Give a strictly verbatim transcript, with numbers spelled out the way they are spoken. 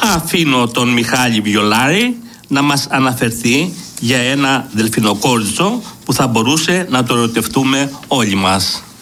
αφήνω τον Μιχάλη Βιολάρη να μας αναφερθεί για ένα δελφινοκόριτσο που θα μπορούσε να το ερωτευτούμε όλοι μας.